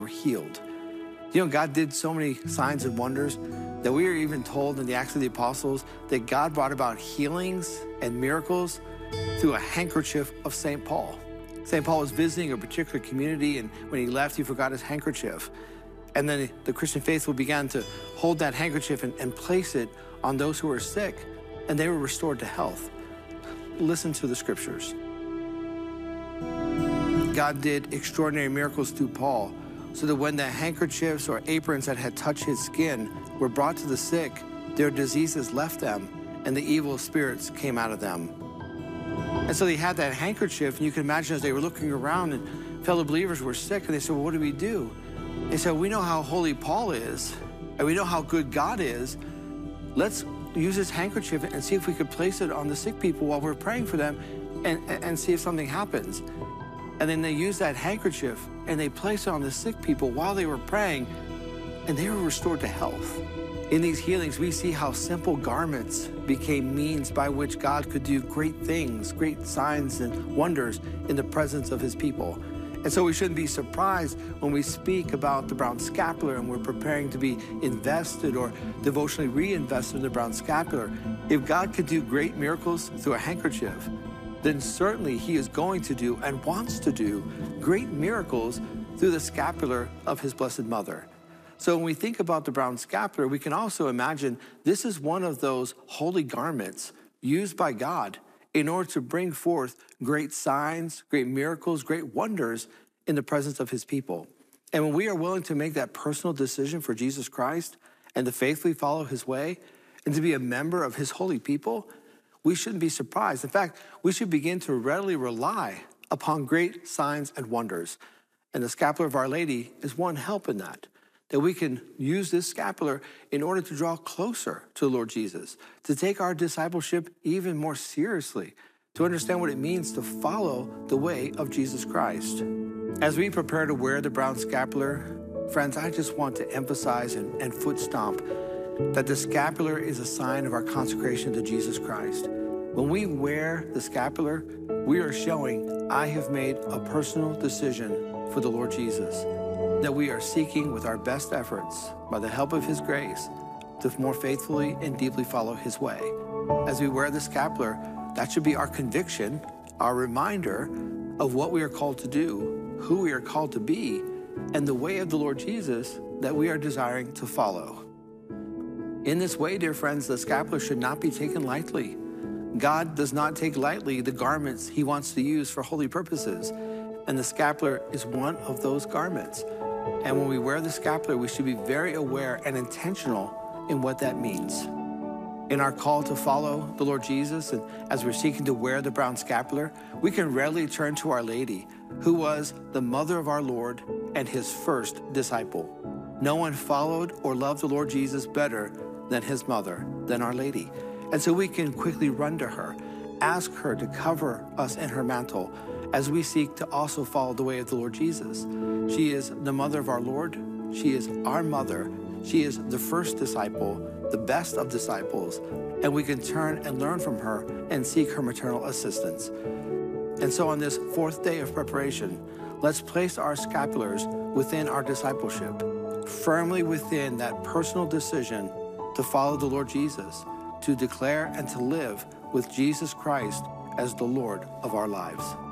were healed. You know, God did so many signs and wonders that we are even told in the Acts of the Apostles that God brought about healings and miracles through a handkerchief of St. Paul. St. Paul was visiting a particular community, and when he left, he forgot his handkerchief. And then the Christian faithful began to hold that handkerchief and place it on those who were sick, and they were restored to health. Listen to the scriptures. God did extraordinary miracles through Paul, so that when the handkerchiefs or aprons that had touched his skin were brought to the sick, their diseases left them, and the evil spirits came out of them. And so they had that handkerchief, and you can imagine as they were looking around and fellow believers were sick, and they said, well, what do we do? They said, we know how holy Paul is, and we know how good God is. Let's use this handkerchief and see if we could place it on the sick people while we're praying for them and see if something happens. And then they used that handkerchief and they placed it on the sick people while they were praying, and they were restored to health. In these healings, we see how simple garments became means by which God could do great things, great signs and wonders in the presence of his people. And so we shouldn't be surprised when we speak about the brown scapular and we're preparing to be invested or devotionally reinvested in the brown scapular. If God could do great miracles through a handkerchief, then certainly he is going to do and wants to do great miracles through the scapular of his Blessed Mother. So when we think about the brown scapular, we can also imagine this is one of those holy garments used by God in order to bring forth great signs, great miracles, great wonders in the presence of his people. And when we are willing to make that personal decision for Jesus Christ and to faithfully follow his way and to be a member of his holy people, we shouldn't be surprised. In fact, we should begin to readily rely upon great signs and wonders. And the scapular of Our Lady is one help in that we can use this scapular in order to draw closer to the Lord Jesus, to take our discipleship even more seriously, to understand what it means to follow the way of Jesus Christ. As we prepare to wear the brown scapular, friends, I just want to emphasize and foot stomp that the scapular is a sign of our consecration to Jesus Christ. When we wear the scapular, we are showing I have made a personal decision for the Lord Jesus, that we are seeking with our best efforts, by the help of his grace, to more faithfully and deeply follow his way. As we wear the scapular, that should be our conviction, our reminder of what we are called to do, who we are called to be, and the way of the Lord Jesus that we are desiring to follow. In this way, dear friends, the scapular should not be taken lightly. God does not take lightly the garments he wants to use for holy purposes, and the scapular is one of those garments. And when we wear the scapular, we should be very aware and intentional in what that means. In our call to follow the Lord Jesus, and as we're seeking to wear the brown scapular, we can readily turn to Our Lady, who was the mother of our Lord and his first disciple. No one followed or loved the Lord Jesus better than his mother, than Our Lady. And so we can quickly run to her, ask her to cover us in her mantle as we seek to also follow the way of the Lord Jesus. She is the mother of our Lord. She is our mother. She is the first disciple, the best of disciples, and we can turn and learn from her and seek her maternal assistance. And so on this fourth day of preparation, let's place our scapulars within our discipleship, firmly within that personal decision to follow the Lord Jesus, to declare and to live with Jesus Christ as the Lord of our lives.